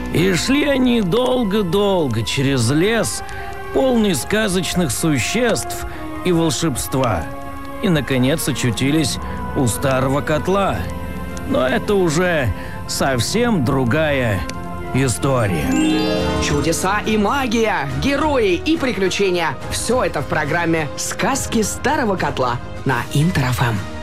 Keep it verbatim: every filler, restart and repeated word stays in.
И шли они долго-долго через лес, полный сказочных существ и волшебства. И, наконец, очутились у старого котла. Но это уже совсем другая история. Чудеса и магия, герои и приключения – все это в программе «Сказки старого котла» на Интер эф эм.